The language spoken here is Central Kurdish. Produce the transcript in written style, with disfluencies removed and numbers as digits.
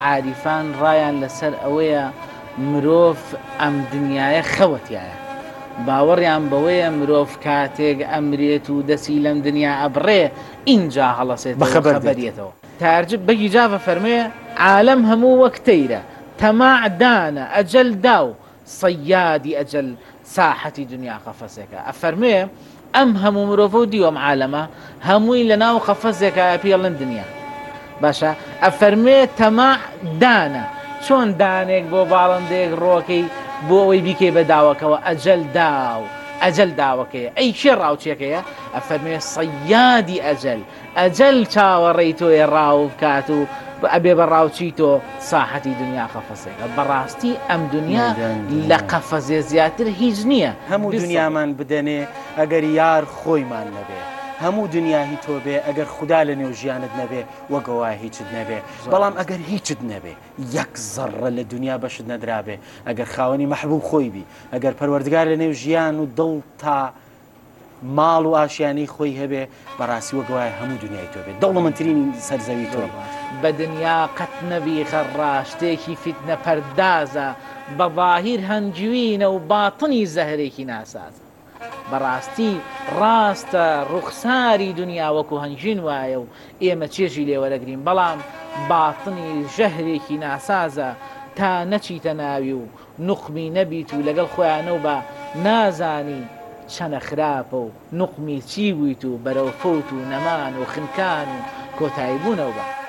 عاریفان ڕایان لەسەر ئەوەیە مرۆڤ ئەم دنیاە خەوەتیایە، باوەڕیان بەوەیە مرۆڤ کاتێک ئەمرێت و دەسی لەم دنیا ئەبڕێ ئینجا هەڵەسێت بەخەبەرێتەوە. تارجب بەگی جافە فەرمێ عالەم هەموو وەک تەیرە، تەماع دانە ئەجەل داو، سەیادی ئەجەل ساحەتی دنیا قەفەسێکە. ئەفەرمێ ئەم هەموو مرۆڤ و دیوەم عالەمە هەمووی لە ناو قەفەسێکە پێڵن دنیا. باشە ئەفەرمێ تەماع دانە، چۆن دانێک بۆ باڵندەیەک ڕۆکەی بۆ ئەوەی بیکەی بە داوەکەوە ئەجەل داو، ئەجەل داوەکەیە. ئەی کێ ڕاوچێکەیە؟ ئەفەرمێ سەیادی ئەجەل، ئەجەل چاوەڕێی تۆیە ڕاو بکات و ئەبێ بە ڕاوچی تۆ ساحەتی دنیا قەفەسێکە. بەڕاستی ئەم دنیا لە قەفەزێ زیاتر هیچ نییە. هەموو دنیامان بدەنێ ئەگەر یار خۆیمان نەبێ، هەموو دنیا هی تۆ بێ ئەگەر خوددا لە نێو ژیانت نەبێ وەگەوا هیچت نەبێ. بەڵام ئەگەر هیچت نەبێ، یەک زەڕە لە دنیا بەشت نەدرابێ، ئەگەر خاوەنی مەحبوب خۆی بی، ئەگەر پەروەردگار لە نێو ژیان و دڵ تا ماڵ و ئاشیانەی خۆی هەبێ، بەڕاستی وەگەوای هەموو دنیای تۆ بێت، دەوڵەمەندترین سەرزەوی تۆی. بە دنیا قەت نەبی خەڕا، شتێکی فیتنە پەردازە، بە ظاهیر هەنجوینە و باتنی زەهرێکی ناسازە. بەڕاستی ڕاستە ڕوخساری دنیا وەکو هەنجین وایە و ئێمە چێژی لێوەرەگرین، بەڵام باتنی ژەهرێکی ناسازە تا نەچیتە ناوی و نوقمی نەبیت و لەگەڵ خۆیانە و بە نازانی چەنە خراپە و نوقمی چی بوویت و بەرەو فەوت و نەمان و خنکان و کۆتایی بوونەوە بە.